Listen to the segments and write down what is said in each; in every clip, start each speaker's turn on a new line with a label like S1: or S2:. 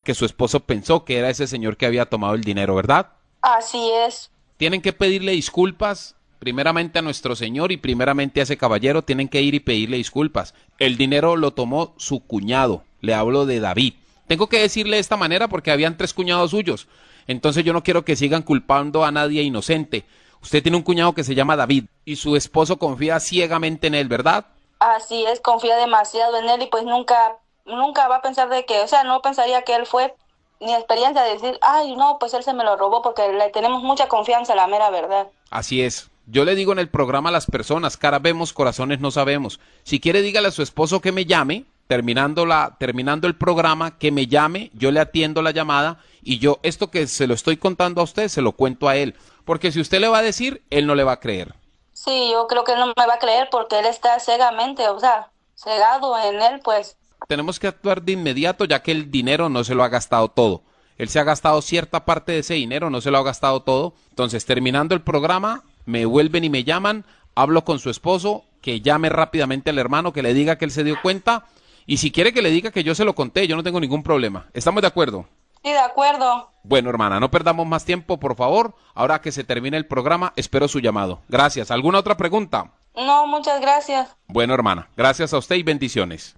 S1: que su esposo pensó que era ese señor que había tomado el dinero, ¿verdad?
S2: Así es.
S1: Tienen que pedirle disculpas, primeramente a nuestro señor y primeramente a ese caballero, tienen que ir y pedirle disculpas. El dinero lo tomó su cuñado, le hablo de David. Tengo que decirle de esta manera porque habían 3 cuñados suyos, entonces yo no quiero que sigan culpando a nadie inocente. Usted tiene un cuñado que se llama David y su esposo confía ciegamente en él, ¿verdad?
S2: Así es, confía demasiado en él y pues nunca va a pensar de que, o sea, no pensaría que él fue, ni experiencia de decir, ay, no, pues él se me lo robó porque le tenemos mucha confianza, la mera verdad.
S1: Así es. Yo le digo en el programa a las personas, caras vemos, corazones no sabemos. Si quiere, dígale a su esposo que me llame, terminando el programa, que me llame, yo le atiendo la llamada y yo esto que se lo estoy contando a usted, se lo cuento a él. Porque si usted le va a decir, él no le va a creer.
S2: Sí, yo creo que él no me va a creer porque él está ciegamente, o sea, cegado en él, pues.
S1: Tenemos que actuar de inmediato ya que el dinero no se lo ha gastado todo. Él se ha gastado cierta parte de ese dinero, no se lo ha gastado todo. Entonces, terminando el programa, me vuelven y me llaman, hablo con su esposo, que llame rápidamente al hermano, que le diga que él se dio cuenta, y si quiere que le diga que yo se lo conté, yo no tengo ningún problema. ¿Estamos de acuerdo?
S2: Sí, de acuerdo.
S1: Bueno, hermana, no perdamos más tiempo, por favor. Ahora que se termine el programa, espero su llamado. Gracias. ¿Alguna otra pregunta?
S2: No, muchas gracias.
S1: Bueno, hermana, gracias a usted y bendiciones.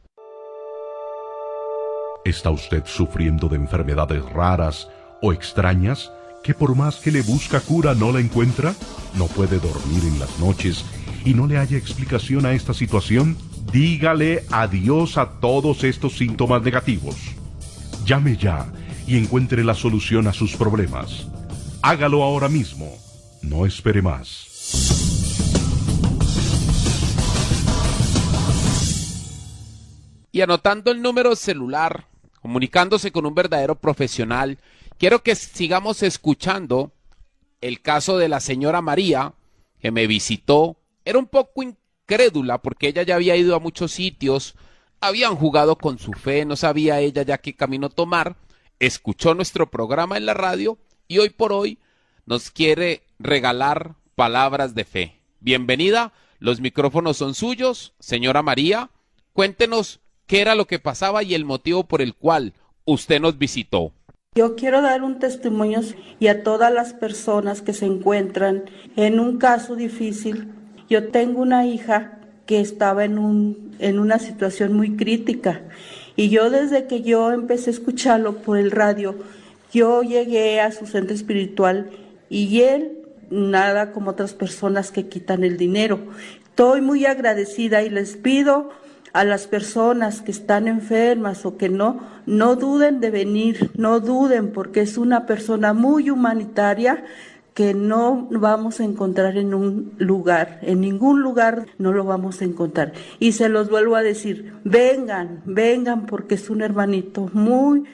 S3: ¿Está usted sufriendo de enfermedades raras o extrañas que por más que le busca cura no la encuentra? ¿No puede dormir en las noches y no le haya explicación a esta situación? Dígale adiós a todos estos síntomas negativos. Llame ya y encuentre la solución a sus problemas. Hágalo ahora mismo. No espere más.
S1: Y anotando el número celular, comunicándose con un verdadero profesional, quiero que sigamos escuchando el caso de la señora María, que me visitó. Era un poco incrédula porque ella ya había ido a muchos sitios, habían jugado con su fe, no sabía ella ya qué camino tomar. Escuchó nuestro programa en la radio y hoy por hoy nos quiere regalar palabras de fe. Bienvenida, los micrófonos son suyos, señora María. Cuéntenos qué era lo que pasaba y el motivo por el cual usted nos visitó.
S4: Yo quiero dar un testimonio y a todas las personas que se encuentran en un caso difícil. Yo tengo una hija que estaba en una situación muy crítica y yo desde que yo empecé a escucharlo por el radio, yo llegué a su centro espiritual y él nada como otras personas que quitan el dinero. Estoy muy agradecida y les pido a las personas que están enfermas o que no duden de venir, no duden porque es una persona muy humanitaria que no vamos a encontrar en un lugar, en ningún lugar no lo vamos a encontrar. Y se los vuelvo a decir, vengan porque es un hermanito muy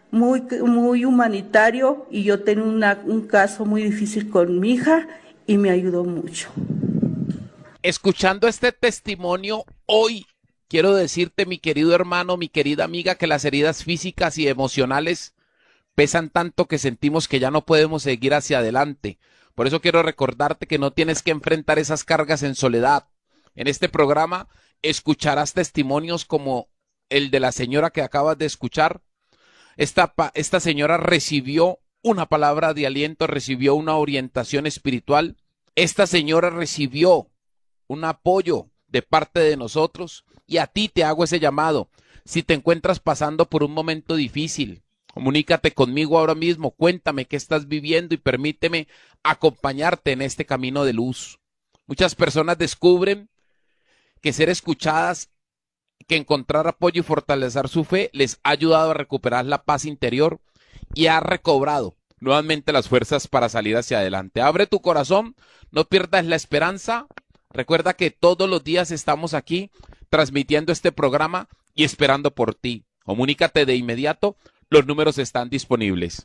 S4: humanitario y yo tengo un caso muy difícil con mi hija y me ayudó mucho.
S1: Escuchando este testimonio hoy, quiero decirte, mi querido hermano, mi querida amiga, que las heridas físicas y emocionales pesan tanto que sentimos que ya no podemos seguir hacia adelante. Por eso quiero recordarte que no tienes que enfrentar esas cargas en soledad. En este programa escucharás testimonios como el de la señora que acabas de escuchar. Esta señora recibió una palabra de aliento, recibió una orientación espiritual. Esta señora recibió un apoyo de parte de nosotros y a ti te hago ese llamado. Si te encuentras pasando por un momento difícil, comunícate conmigo ahora mismo, cuéntame qué estás viviendo y permíteme acompañarte en este camino de luz. Muchas personas descubren que ser escuchadas, que encontrar apoyo y fortalecer su fe les ha ayudado a recuperar la paz interior y ha recobrado nuevamente las fuerzas para salir hacia adelante. Abre tu corazón, no pierdas la esperanza. Recuerda que todos los días estamos aquí transmitiendo este programa y esperando por ti. Comunícate de inmediato, los números están disponibles.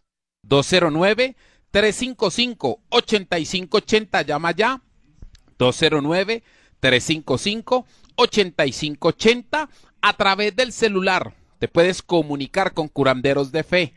S1: 209-355-8580, llama ya. 209-355-8580 a través del celular. Te puedes comunicar con curanderos de fe.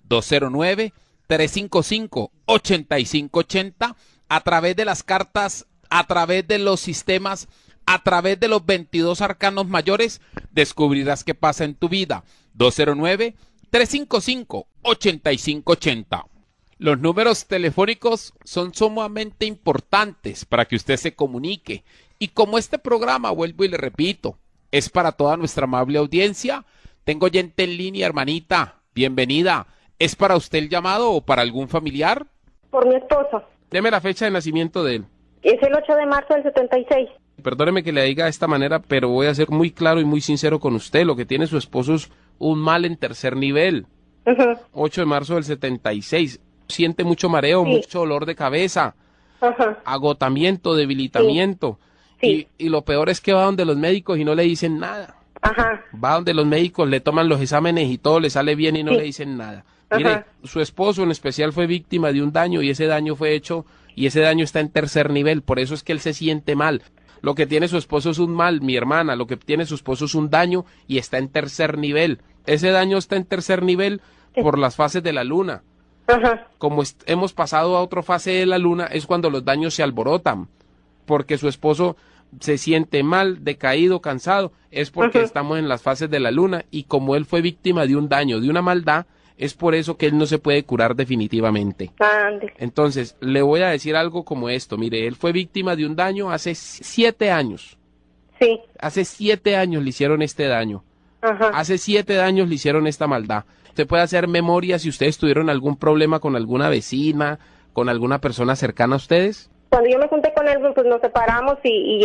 S1: 209-355-8580 a través de las cartas, a través de los sistemas, a través de los 22 arcanos mayores, descubrirás qué pasa en tu vida. 355-8580. Los números telefónicos son sumamente importantes para que usted se comunique. Y como este programa, vuelvo y le repito, es para toda nuestra amable audiencia, tengo gente en línea, hermanita, bienvenida. ¿Es para usted el llamado o para algún familiar?
S5: Por mi esposo.
S1: Deme la fecha de nacimiento de él.
S5: Es el 8 de marzo del 76.
S1: Perdóneme que le diga de esta manera, pero voy a ser muy claro y muy sincero con usted. Lo que tiene su esposo es un mal en tercer nivel. 8 de marzo del 76. Siente mucho mareo,
S5: Sí.
S1: mucho dolor de cabeza,
S5: Ajá.
S1: agotamiento, debilitamiento.
S5: Sí.
S1: Y lo peor es que va donde los médicos y no le dicen nada.
S5: Ajá.
S1: Va donde los médicos, le toman los exámenes y todo le sale bien y no
S5: Sí.
S1: le dicen nada.
S5: Ajá.
S1: Mire, su esposo en especial fue víctima de un daño y ese daño fue hecho y ese daño está en tercer nivel. Por eso es que él se siente mal. Lo que tiene su esposo es un mal, mi hermana. Lo que tiene su esposo es un daño y está en tercer nivel. Ese daño está en tercer nivel por las fases de la luna.
S5: Ajá.
S1: Como hemos pasado a otra fase de la luna, es cuando los daños se alborotan, porque su esposo se siente mal, decaído, cansado, es porque
S5: Ujú.
S1: estamos en las fases de la luna, y como él fue víctima de un daño, de una maldad, es por eso que él no se puede curar definitivamente.
S5: Ande.
S1: Entonces, le voy a decir algo como esto, mire, él fue víctima de un daño hace 7 años,
S5: Sí.
S1: hace 7 años le hicieron este daño.
S5: Ajá.
S1: Hace 7 años le hicieron esta maldad. Usted puede hacer memoria si ustedes tuvieron algún problema con alguna vecina, con alguna persona cercana a ustedes.
S5: Cuando yo me junté con él, pues nos separamos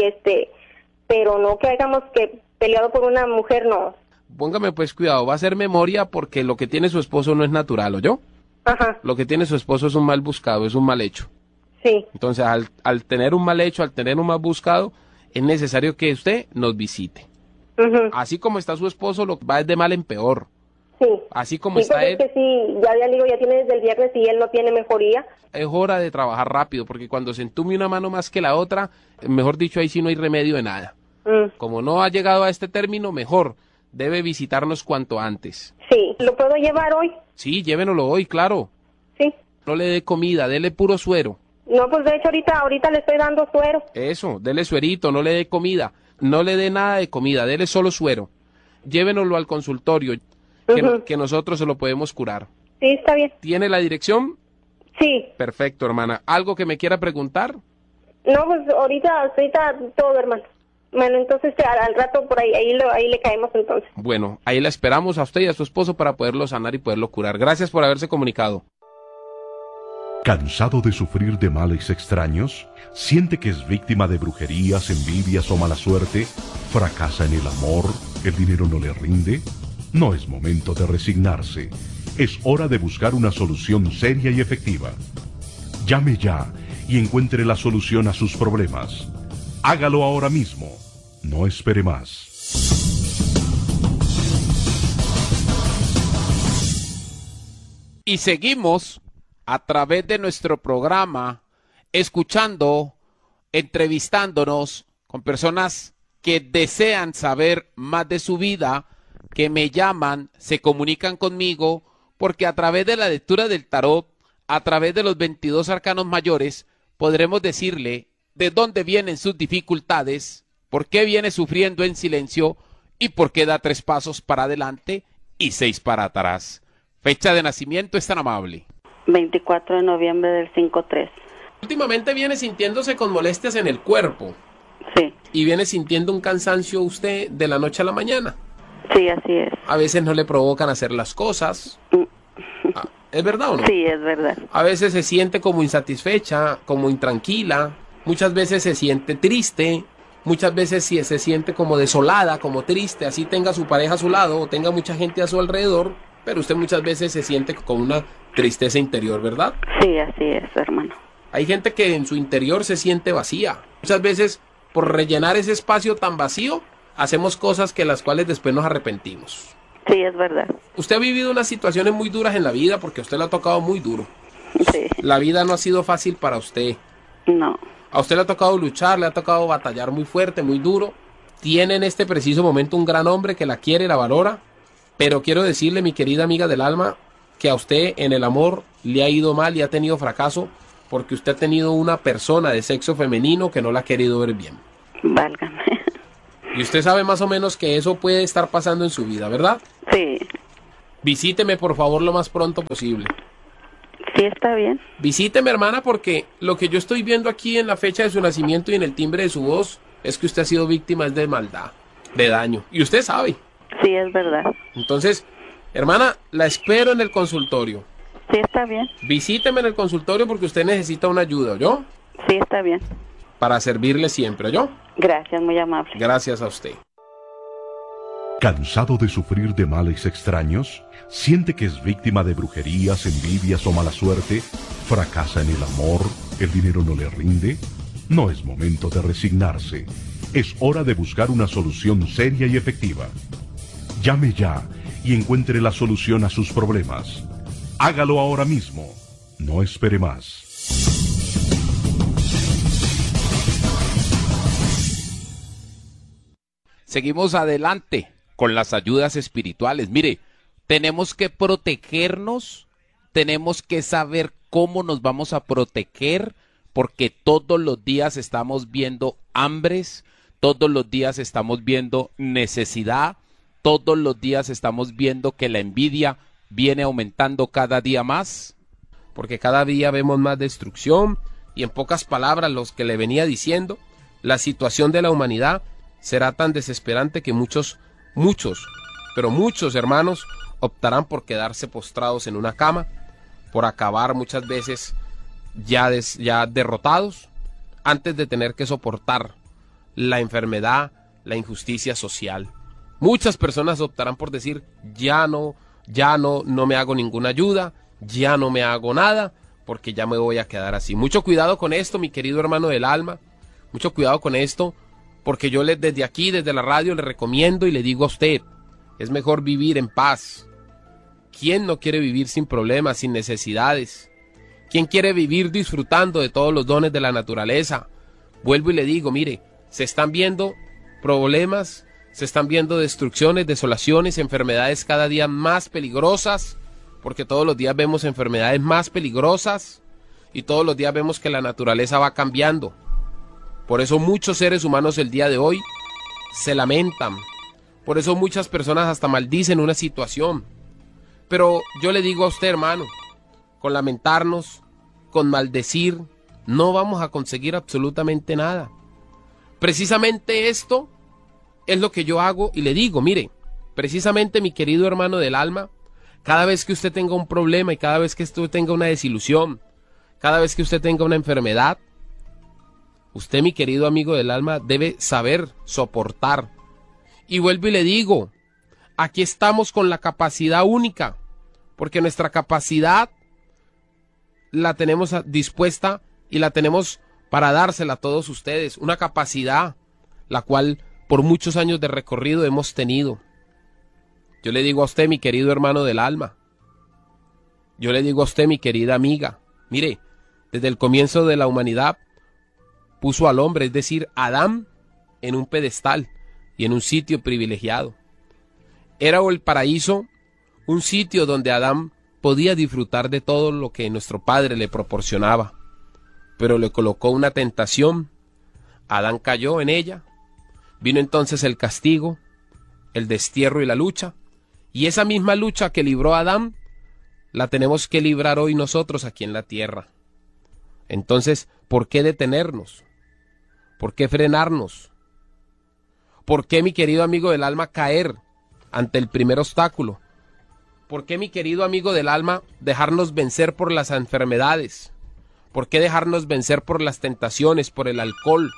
S5: pero no que hayamos que peleado por una mujer, no.
S1: Póngame pues cuidado, va a hacer memoria porque lo que tiene su esposo no es natural, ¿oyó?
S5: Ajá.
S1: Lo que tiene su esposo es un mal buscado, es un mal hecho.
S5: Sí.
S1: Entonces, al tener un mal hecho, al tener un mal buscado, es necesario que usted nos visite.
S5: Ujú.
S1: Así como está su esposo, lo va de mal en peor.
S5: Sí.
S1: Así como
S5: Sí,
S1: está
S5: pues
S1: él,
S5: es que sí, ya le digo, ya tiene desde el viernes y él no tiene mejoría.
S1: es hora de trabajar rápido, porque cuando se entume una mano más que la otra, mejor dicho, ahí sí no hay remedio de nada.
S5: Mm.
S1: Como no ha llegado a este término, mejor, debe visitarnos cuanto antes.
S5: Sí. ¿Lo puedo llevar hoy?
S1: Sí, llévenoslo hoy, claro.
S5: Sí.
S1: No le dé comida, dele puro suero.
S5: No, pues de hecho ahorita le estoy dando suero.
S1: Eso, dele suerito, no le dé comida. No le dé nada de comida, dele solo suero. Llévenoslo al consultorio,
S5: Ujú.
S1: que nosotros se lo podemos curar.
S5: Sí, está bien.
S1: ¿Tiene la dirección?
S5: Sí.
S1: Perfecto, hermana. ¿Algo que me quiera preguntar?
S5: No, pues ahorita todo, hermano. Bueno, entonces al rato por ahí le caemos entonces.
S1: Bueno, ahí la esperamos a usted y a su esposo para poderlo sanar y poderlo curar. Gracias por haberse comunicado.
S3: ¿Cansado de sufrir de males extraños? ¿Siente que es víctima de brujerías, envidias o mala suerte? ¿Fracasa en el amor? ¿El dinero no le rinde? No es momento de resignarse. Es hora de buscar una solución seria y efectiva. Llame ya y encuentre la solución a sus problemas. Hágalo ahora mismo. No espere más.
S1: Y seguimos a través de nuestro programa escuchando, entrevistándonos con personas que desean saber más de su vida, que me llaman, se comunican conmigo, porque a través de la lectura del tarot, a través de los 22 arcanos mayores, podremos decirle de dónde vienen sus dificultades, por qué viene sufriendo en silencio y por qué da 3 pasos para adelante y 6 para atrás. Fecha de nacimiento es tan amable.
S6: 24 de noviembre del 5-3.
S1: Últimamente viene sintiéndose con molestias en el cuerpo
S6: Sí,
S1: y viene sintiendo un cansancio usted de la noche a la mañana.
S6: sí, así es.
S1: A veces no le provocan hacer las cosas. ¿Es verdad o no?
S6: Sí, es verdad.
S1: A veces se siente como insatisfecha, como intranquila. Muchas veces se siente triste. Muchas veces sí se siente como desolada, como triste. Así tenga su pareja a su lado o tenga mucha gente a su alrededor. Pero usted muchas veces se siente con una tristeza interior, ¿verdad?
S6: Sí, así es, hermano.
S1: Hay gente que en su interior se siente vacía. Muchas veces, por rellenar ese espacio tan vacío, hacemos cosas que las cuales después nos arrepentimos.
S6: Sí, es verdad.
S1: Usted ha vivido unas situaciones muy duras en la vida porque a usted le ha tocado muy duro.
S6: Sí,
S1: La vida no ha sido fácil para usted.
S6: no.
S1: A usted le ha tocado luchar, le ha tocado batallar muy fuerte, muy duro. Tiene en este preciso momento un gran hombre que la quiere y la valora. Pero quiero decirle, mi querida amiga del alma, que a usted en el amor le ha ido mal y ha tenido fracaso porque usted ha tenido una persona de sexo femenino que no la ha querido ver bien.
S6: Válgame.
S1: Y usted sabe más o menos que eso puede estar pasando en su vida, ¿verdad?
S6: Sí,
S7: Visíteme, por favor, lo más pronto posible.
S6: Sí, está bien.
S7: Visíteme, hermana, porque lo que yo estoy viendo aquí en la fecha de su nacimiento y en el timbre de su voz es que usted ha sido víctima de maldad, de daño. Y usted sabe.
S6: Sí, es verdad.
S7: Entonces, hermana, la espero en el consultorio.
S6: Sí, está bien.
S7: Visíteme en el consultorio porque usted necesita una ayuda, ¿oyó?
S6: Sí, está bien.
S7: Para servirle siempre, ¿oyó?
S6: Gracias, muy amable.
S7: Gracias a usted.
S3: ¿Cansado de sufrir de males extraños? ¿Siente que es víctima de brujerías, envidias o mala suerte? ¿Fracasa en el amor? ¿El dinero no le rinde? No es momento de resignarse. Es hora de buscar una solución seria y efectiva. Llame ya y encuentre la solución a sus problemas. Hágalo ahora mismo. No espere más.
S1: Seguimos adelante con las ayudas espirituales. Mire, tenemos que protegernos, tenemos que saber cómo nos vamos a proteger, porque todos los días estamos viendo hambres, todos los días estamos viendo necesidad, todos los días estamos viendo que la envidia viene aumentando cada día más.
S7: Porque cada día vemos más destrucción y, en pocas palabras, los que le venía diciendo, la situación de la humanidad será tan desesperante que muchos hermanos optarán por quedarse postrados en una cama, por acabar muchas veces ya derrotados, antes de tener que soportar la enfermedad, la injusticia social. Muchas personas optarán por decir, ya no me hago ninguna ayuda, ya no me hago nada, porque ya me voy a quedar así. Mucho cuidado con esto, mi querido hermano del alma, mucho cuidado con esto, porque yo desde aquí, desde la radio, le recomiendo y le digo a usted, es mejor vivir en paz. ¿Quién no quiere vivir sin problemas, sin necesidades? ¿Quién quiere vivir disfrutando de todos los dones de la naturaleza? Vuelvo y le digo, mire, se están viendo problemas, se están viendo destrucciones, desolaciones, enfermedades cada día más peligrosas, porque todos los días vemos enfermedades más peligrosas y todos los días vemos que la naturaleza va cambiando. Por eso muchos seres humanos el día de hoy se lamentan. Por eso muchas personas hasta maldicen una situación. Pero yo le digo a usted, hermano, con lamentarnos, con maldecir, no vamos a conseguir absolutamente nada. Precisamente esto es lo que yo hago y le digo, mire, precisamente mi querido hermano del alma, cada vez que usted tenga un problema y cada vez que usted tenga una desilusión, cada vez que usted tenga una enfermedad, usted, mi querido amigo del alma, debe saber soportar. Y vuelvo y le digo, aquí estamos con la capacidad única, porque nuestra capacidad la tenemos dispuesta y la tenemos para dársela a todos ustedes. Una capacidad la cual por muchos años de recorrido hemos tenido. Yo le digo a usted, mi querido hermano del alma, yo le digo a usted, mi querida amiga, mire, desde el comienzo de la humanidad puso al hombre, es decir, Adán, en un pedestal y en un sitio privilegiado. Era el paraíso, un sitio donde Adán podía disfrutar de todo lo que nuestro Padre le proporcionaba, pero le colocó una tentación. Adán cayó en ella, vino entonces el castigo, el destierro y la lucha, y esa misma lucha que libró Adán, la tenemos que librar hoy nosotros aquí en la tierra. Entonces, ¿por qué detenernos? ¿Por qué frenarnos? ¿Por qué, mi querido amigo del alma, caer ante el primer obstáculo? ¿Por qué, mi querido amigo del alma, dejarnos vencer por las enfermedades? ¿Por qué dejarnos vencer por las tentaciones, por el alcohol?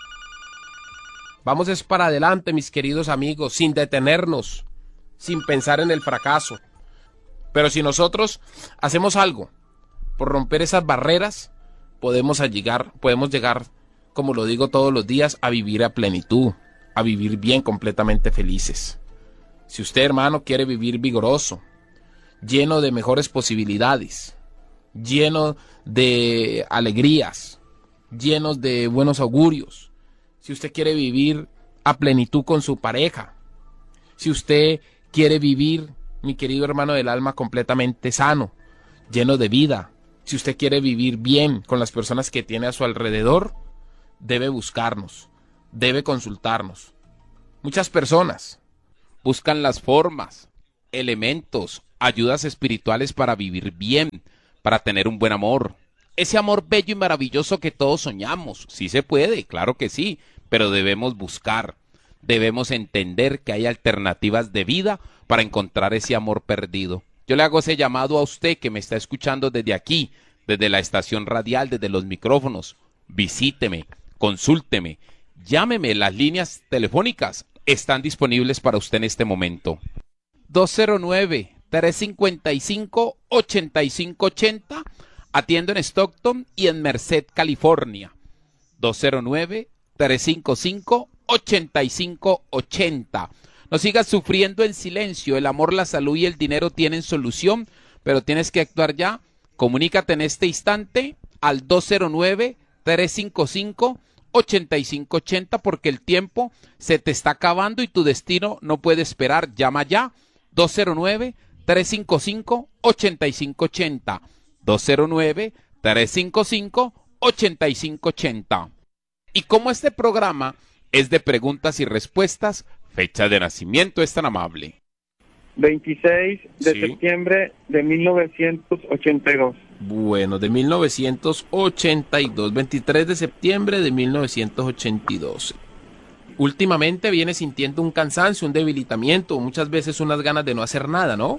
S7: Vamos es para adelante, mis queridos amigos, sin detenernos, sin pensar en el fracaso. Pero si nosotros hacemos algo por romper esas barreras, podemos llegar, como lo digo todos los días, a vivir a plenitud, a vivir bien, completamente felices. Si usted, hermano, quiere vivir vigoroso, lleno de mejores posibilidades, lleno de alegrías, llenos de buenos augurios, si usted quiere vivir a plenitud con su pareja, si usted quiere vivir, mi querido hermano del alma, completamente sano, lleno de vida, si usted quiere vivir bien con las personas que tiene a su alrededor, debe buscarnos, debe consultarnos. Muchas personas buscan las formas, elementos,
S1: ayudas espirituales para vivir bien, para tener un buen amor. Ese amor bello y maravilloso que todos soñamos. Sí se puede, claro que sí, pero debemos buscar, debemos entender que hay alternativas de vida para encontrar ese amor perdido. Yo le hago ese llamado a usted que me está escuchando desde aquí, desde la estación radial, desde los micrófonos. Visíteme, consúlteme, llámeme, las líneas telefónicas están disponibles para usted en este momento. 209-355-8580. Atiendo en Stockton y en Merced, California. 209-355-8580. No sigas sufriendo en silencio. El amor, la salud y el dinero tienen solución, pero tienes que actuar ya. Comunícate en este instante al 209-355-8580 porque el tiempo se te está acabando y tu destino no puede esperar. Llama ya. 209-355-8580. 209-355-8580. Y como este programa es de preguntas y respuestas, fecha de nacimiento es tan amable.
S8: 26 de
S7: Sí.
S8: septiembre de 1982.
S7: Bueno, de 1982, 23 de septiembre de 1982. Últimamente viene sintiendo un cansancio, un debilitamiento, muchas veces unas ganas de no hacer nada, ¿no?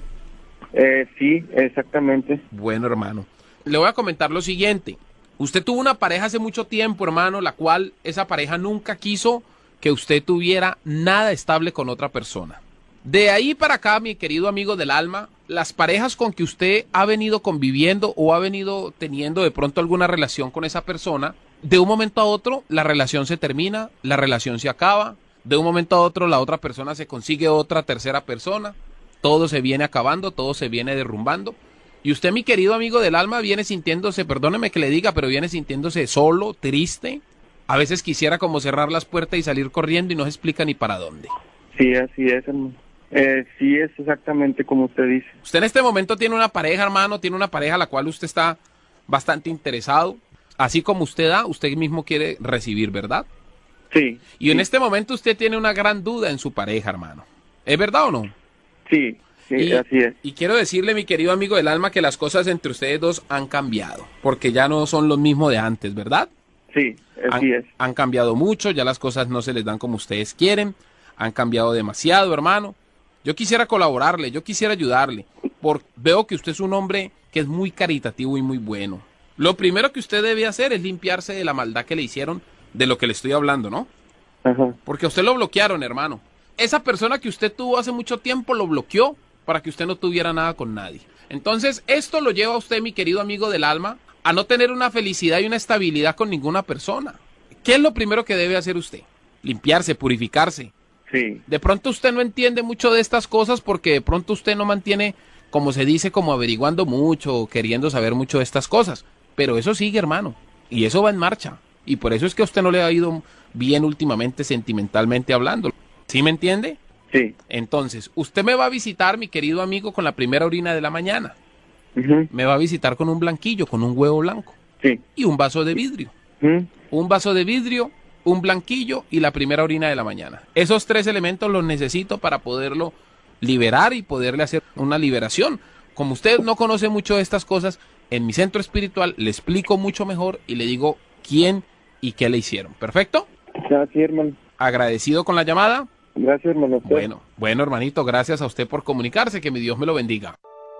S8: Sí, exactamente.
S7: Bueno, hermano, le voy a comentar lo siguiente. Usted tuvo una pareja hace mucho tiempo, hermano, la cual esa pareja nunca quiso que usted tuviera nada estable con otra persona. De ahí para acá, mi querido amigo del alma, las parejas con que usted ha venido conviviendo o ha venido teniendo de pronto alguna relación con esa persona, de un momento a otro la relación se termina, la relación se acaba, de un momento a otro la otra persona se consigue otra tercera persona, todo se viene acabando, todo se viene derrumbando. Y usted, mi querido amigo del alma, viene sintiéndose, perdóneme que le diga, pero viene sintiéndose solo, triste. A veces quisiera como cerrar las puertas y salir corriendo y no se explica ni para dónde.
S8: Sí, así es, hermano. Sí, es exactamente como usted dice.
S7: Usted en este momento tiene una pareja, hermano, tiene una pareja a la cual usted está bastante interesado. Así como usted da, usted mismo quiere recibir, ¿verdad?
S8: Sí.
S7: Y en
S8: sí,
S7: este momento usted tiene una gran duda en su pareja, hermano. ¿Es verdad o no?
S8: Sí, sí, así es.
S7: Y quiero decirle, mi querido amigo del alma, que las cosas entre ustedes dos han cambiado, porque ya no son lo mismo de antes, ¿verdad?
S8: Sí, así es.
S7: Han cambiado mucho, ya las cosas no se les dan como ustedes quieren, han cambiado demasiado, hermano. Yo quisiera colaborarle, yo quisiera ayudarle, porque veo que usted es un hombre que es muy caritativo y muy bueno. Lo primero que usted debe hacer es limpiarse de la maldad que le hicieron, de lo que le estoy hablando, ¿no?
S8: Ajá.
S7: Porque a usted lo bloquearon, hermano. Esa persona que usted tuvo hace mucho tiempo lo bloqueó para que usted no tuviera nada con nadie. Entonces, esto lo lleva a usted, mi querido amigo del alma, a no tener una felicidad y una estabilidad con ninguna persona. ¿Qué es lo primero que debe hacer usted? Limpiarse, purificarse.
S8: Sí,
S7: De pronto usted no entiende mucho de estas cosas porque de pronto usted no mantiene, como se dice, como averiguando mucho o queriendo saber mucho de estas cosas. Pero eso sigue, hermano, y eso va en marcha. Y por eso es que a usted no le ha ido bien últimamente sentimentalmente hablando. ¿Sí me entiende?
S8: sí.
S7: Entonces, usted me va a visitar, mi querido amigo, con la primera orina de la mañana.
S8: Ujú,
S7: Me va a visitar con un blanquillo, con un huevo blanco
S8: sí.
S7: y un vaso de vidrio.
S8: Ujú,
S7: Un vaso de vidrio, un blanquillo y la primera orina de la mañana. Esos tres elementos los necesito para poderlo liberar y poderle hacer una liberación. Como usted no conoce mucho de estas cosas, en mi centro espiritual le explico mucho mejor y le digo quién y qué le hicieron. ¿Perfecto?
S8: Gracias, hermano.
S7: Agradecido con la llamada.
S8: Gracias, hermano.
S7: Bueno, hermanito, gracias a usted por comunicarse. Que mi Dios me lo bendiga.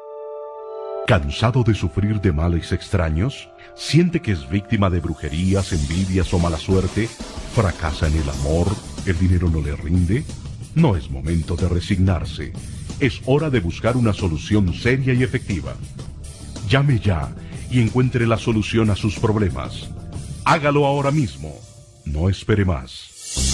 S3: ¿Cansado de sufrir de males extraños? ¿Siente que es víctima de brujerías, envidias o mala suerte? ¿Fracasa en el amor? ¿El dinero no le rinde? No es momento de resignarse. Es hora de buscar una solución seria y efectiva. Llame ya y encuentre la solución a sus problemas. Hágalo ahora mismo. No espere más.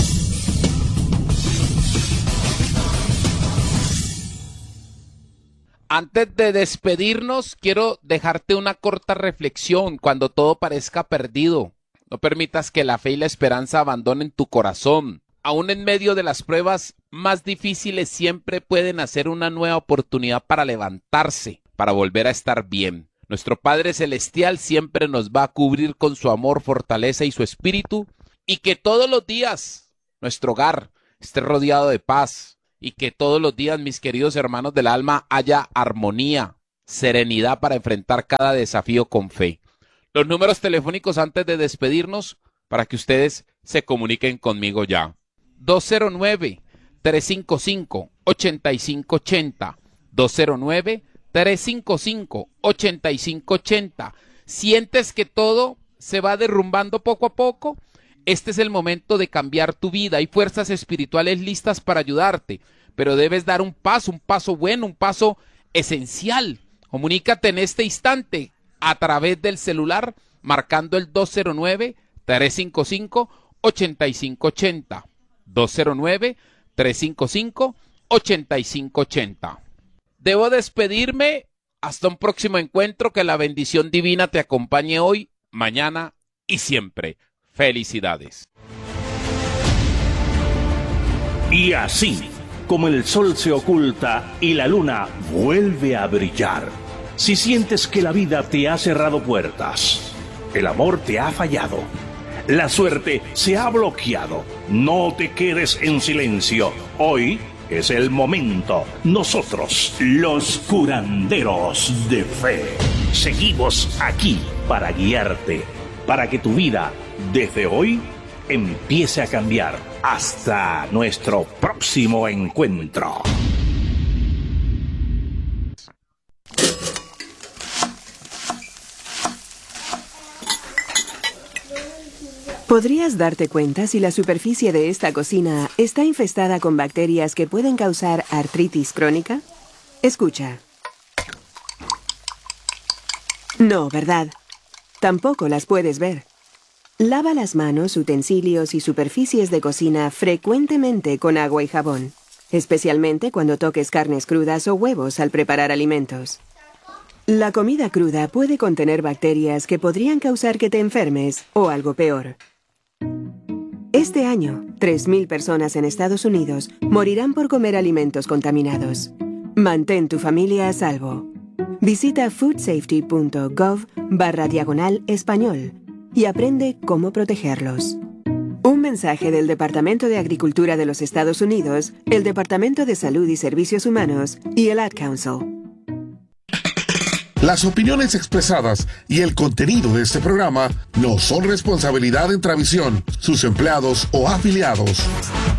S1: Antes de despedirnos, quiero dejarte una corta reflexión cuando todo parezca perdido. No permitas que la fe y la esperanza abandonen tu corazón. Aún en medio de las pruebas más difíciles siempre pueden hacer una nueva oportunidad para levantarse, para volver a estar bien. Nuestro Padre Celestial siempre nos va a cubrir con su amor, fortaleza y su espíritu, y que todos los días nuestro hogar esté rodeado de paz, y que todos los días, mis queridos hermanos del alma, haya armonía, serenidad para enfrentar cada desafío con fe. Los números telefónicos antes de despedirnos para que ustedes se comuniquen conmigo ya. 209-355-8580. 209-355-8580. ¿Sientes que todo se va derrumbando poco a poco? Este es el momento de cambiar tu vida. Hay fuerzas espirituales listas para ayudarte, pero debes dar un paso bueno, un paso esencial. Comunícate en este instante a través del celular marcando el 209-355-8580. 209-355-8580. Debo despedirme. Hasta un próximo encuentro. Que la bendición divina te acompañe hoy, mañana y siempre. Felicidades.
S9: Y así, como el sol se oculta y la luna vuelve a brillar, si sientes que la vida te ha cerrado puertas, el amor te ha fallado, la suerte se ha bloqueado, no te quedes en silencio. Hoy es el momento. Nosotros, los curanderos de fe, seguimos aquí para guiarte, para que tu vida, desde hoy, empiece a cambiar. Hasta nuestro próximo encuentro.
S10: ¿Podrías darte cuenta si la superficie de esta cocina está infestada con bacterias que pueden causar artritis crónica? Escucha. No, ¿verdad? Tampoco las puedes ver. Lava las manos, utensilios y superficies de cocina frecuentemente con agua y jabón, especialmente cuando toques carnes crudas o huevos al preparar alimentos. La comida cruda puede contener bacterias que podrían causar que te enfermes o algo peor. Este año, 3.000 personas en Estados Unidos morirán por comer alimentos contaminados. Mantén tu familia a salvo. Visita foodsafety.gov/español y aprende cómo protegerlos. Un mensaje del Departamento de Agricultura de los Estados Unidos, el Departamento de Salud y Servicios Humanos y el Ad Council.
S11: Las opiniones expresadas y el contenido de este programa no son responsabilidad de Intravisión, sus empleados o afiliados.